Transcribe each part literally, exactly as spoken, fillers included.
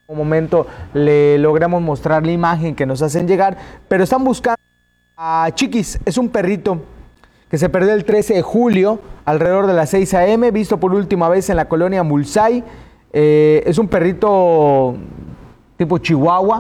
un momento le logramos mostrar la imagen que nos hacen llegar, pero están buscando a Chiquis. Es un perrito que se perdió el trece de julio alrededor de las seis a eme, visto por última vez en la colonia Mulsay. Eh, es un perrito tipo chihuahua,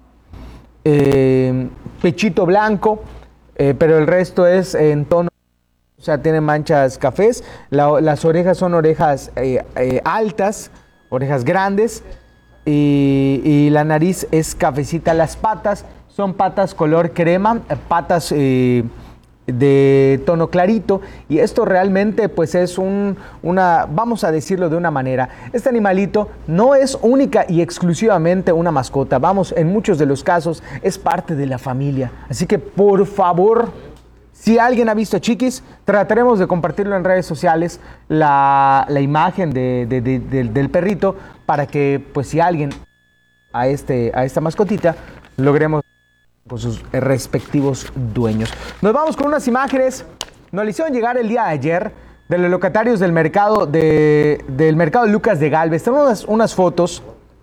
eh, pechito blanco, eh, pero el resto es en tono, o sea, tiene manchas cafés. La, las orejas son orejas eh, eh, altas, orejas grandes, y, y la nariz es cafecita. Las patas son patas color crema, patas eh, de tono clarito, y esto realmente pues es un, una, vamos a decirlo de una manera, este animalito no es única y exclusivamente una mascota, vamos, en muchos de los casos es parte de la familia, así que por favor, si alguien ha visto a Chiquis, trataremos de compartirlo en redes sociales, la, la imagen de, de, de, de, del perrito, para que pues si alguien a, este, a esta mascotita logremos con sus respectivos dueños. Nos vamos con unas imágenes. Nos le hicieron llegar el día de ayer de los locatarios del mercado de, del mercado Lucas de Gálvez. Tenemos unas, unas fotos.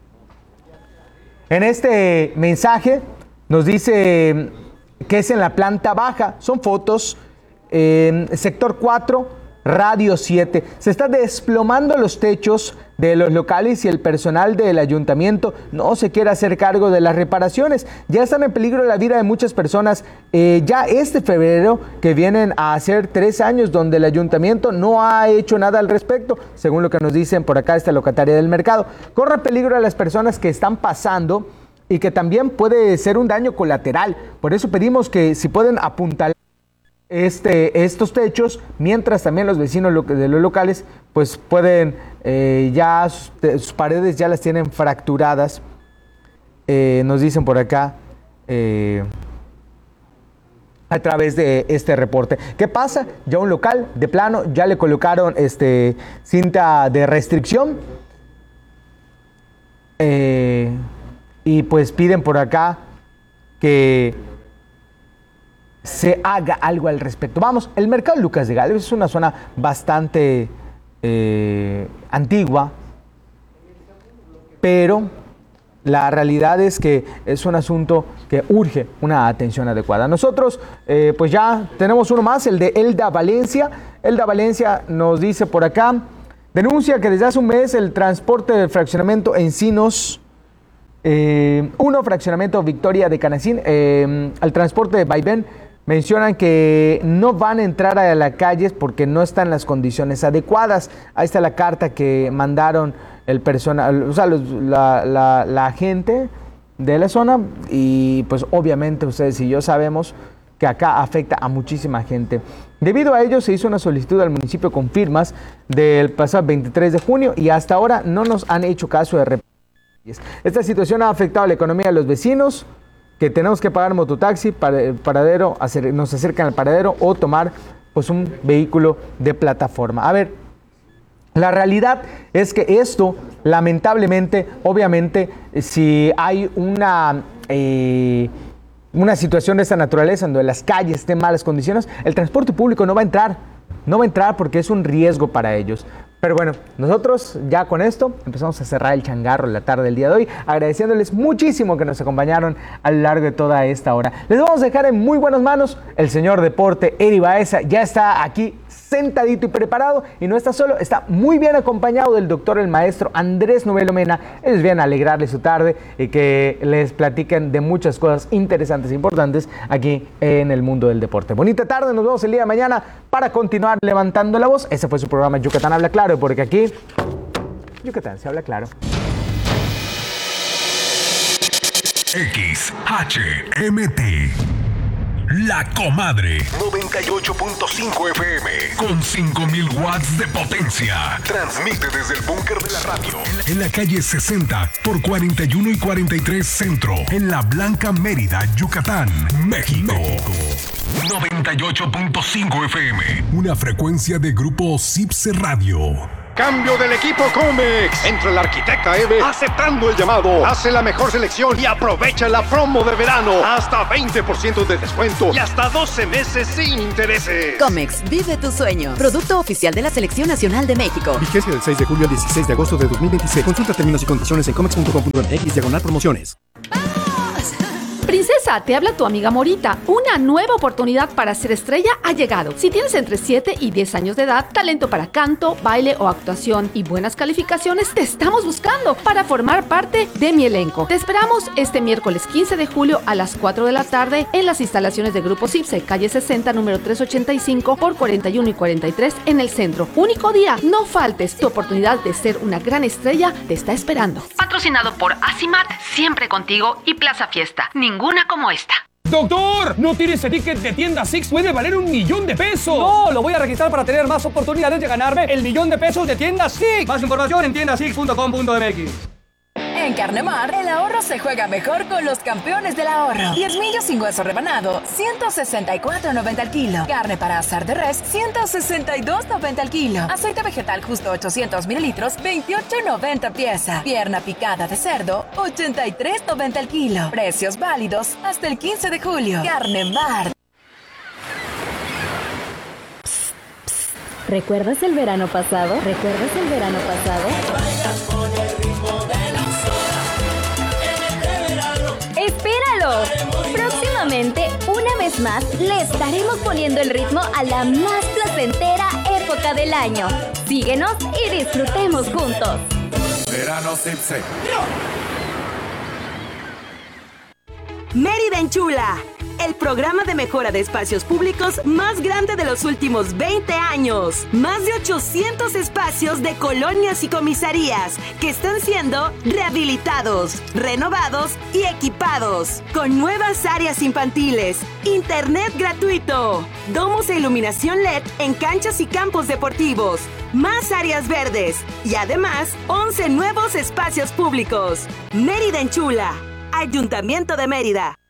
En este mensaje nos dice que es en la planta baja. Son fotos en eh, sector cuatro, radio siete. Se están desplomando los techos de los locales y el personal del ayuntamiento no se quiere hacer cargo de las reparaciones. Ya están en peligro la vida de muchas personas. Eh, ya este febrero, que vienen a hacer tres años donde el ayuntamiento no ha hecho nada al respecto, según lo que nos dicen por acá esta locataria del mercado. Corre peligro a las personas que están pasando y que también puede ser un daño colateral. Por eso pedimos que si pueden apuntalar Este, estos techos, mientras también los vecinos de los locales pues pueden, eh, ya sus, sus paredes ya las tienen fracturadas. Eh, nos dicen por acá eh, a través de este reporte. ¿Qué pasa? Ya un local de plano ya le colocaron este, cinta de restricción eh, y pues piden por acá que se haga algo al respecto. Vamos, el mercado Lucas de Gálvez es una zona bastante eh, antigua, pero la realidad es que es un asunto que urge una atención adecuada. Nosotros, eh, pues ya tenemos uno más, el de Elda Valencia. Elda Valencia nos dice por acá, denuncia que desde hace un mes el transporte del fraccionamiento Encinos eh, uno, fraccionamiento Victoria de Canacín, eh, al transporte de Vaivén, mencionan que no van a entrar a las calles porque no están las condiciones adecuadas. Ahí está la carta que mandaron el personal, o sea, los, la, la, la gente de la zona, y pues obviamente ustedes y yo sabemos que acá afecta a muchísima gente. Debido a ello se hizo una solicitud al municipio con firmas del pasado veintitrés de junio y hasta ahora no nos han hecho caso de represiones. Esta situación ha afectado la economía de los vecinos, que tenemos que pagar mototaxi, para paradero, hacer, nos acercan al paradero o tomar pues un vehículo de plataforma. A ver, la realidad es que esto, lamentablemente, obviamente, si hay una, eh, una situación de esta naturaleza, donde las calles estén en malas condiciones, el transporte público no va a entrar, no va a entrar porque es un riesgo para ellos. Pero bueno, nosotros ya con esto empezamos a cerrar el changarro en la tarde del día de hoy, agradeciéndoles muchísimo que nos acompañaron a lo largo de toda esta hora. Les vamos a dejar en muy buenas manos. El señor Deporte, Eri Baeza, ya está aquí sentadito y preparado, y no está solo, está muy bien acompañado del doctor, el maestro Andrés Novelo Mena. Ellos vienen a alegrarles su tarde y que les platiquen de muchas cosas interesantes e importantes aquí en el mundo del deporte. Bonita tarde, nos vemos el día de mañana para continuar levantando la voz. Ese fue su programa Yucatán Habla Claro, porque aquí Yucatán se habla claro. X H M T La Comadre noventa y ocho punto cinco F M con cinco mil watts de potencia. Transmite desde el búnker de la radio en la calle sesenta por cuarenta y uno y cuarenta y tres Centro, en La Blanca, Mérida, Yucatán, México. México. noventa y ocho punto cinco F M, una frecuencia de grupo Cipse Radio. Cambio del equipo Comex. Entra la arquitecta Eve aceptando el llamado. Hace la mejor selección y aprovecha la promo de verano. Hasta veinte por ciento de descuento y hasta doce meses sin intereses. Comex, vive tu sueño. Producto oficial de la Selección Nacional de México. Vigencia del seis de julio al dieciséis de agosto de dos mil veintiséis. Consulta términos y condiciones en comex punto com punto m x diagonal promociones. Princesa, te habla tu amiga Morita. Una nueva oportunidad para ser estrella ha llegado. Si tienes entre siete y diez años de edad, talento para canto, baile o actuación y buenas calificaciones, te estamos buscando para formar parte de mi elenco. Te esperamos este miércoles quince de julio a las cuatro de la tarde en las instalaciones de Grupo Cipse, calle sesenta, número trescientos ochenta y cinco por cuarenta y uno y cuarenta y tres en el centro. Único día, no faltes. Tu oportunidad de ser una gran estrella te está esperando. Patrocinado por Asimat, siempre contigo, y Plaza Fiesta. Ninguna como esta. ¡Doctor! ¿No tiene ese ticket de tienda Six? ¡Puede valer un millón de pesos! No, lo voy a registrar para tener más oportunidades de ganarme el millón de pesos de tienda Six. Más información en tienda six punto com punto m x. En Carnemar, el ahorro se juega mejor con los campeones del ahorro. diez millos sin hueso rebanado, ciento sesenta y cuatro noventa al kilo. Carne para asar de res, ciento sesenta y dos noventa al kilo. Aceite vegetal justo ochocientos mililitros, veintiocho noventa pieza. Pierna picada de cerdo, ochenta y tres noventa al kilo. Precios válidos hasta el quince de julio. Carnemar. ¿Recuerdas el verano pasado? ¿Recuerdas el verano pasado? ¡Espéralo! Próximamente, una vez más, le estaremos poniendo el ritmo a la más placentera época del año. Síguenos y disfrutemos juntos. Verano Cipse. Mérida Enchula, el programa de mejora de espacios públicos más grande de los últimos veinte años. Más de ochocientos espacios de colonias y comisarías que están siendo rehabilitados, renovados y equipados. Con nuevas áreas infantiles, internet gratuito, domos e iluminación L E D en canchas y campos deportivos, más áreas verdes y además once nuevos espacios públicos. Mérida Enchula, Ayuntamiento de Mérida.